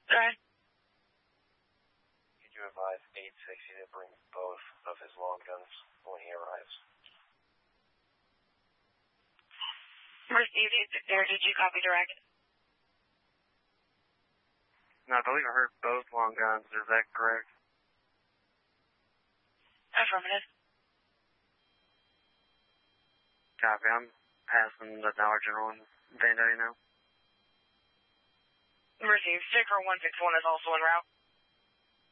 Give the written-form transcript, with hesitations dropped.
Alright. Could you advise 860 to bring both of his long guns when he arrives? Received 860, did you copy direct? No, I believe I heard both long guns. Is that correct? Affirmative. Copy. I'm passing the Dollar General in Vandalia now. Received. Sticker 161 is also en route.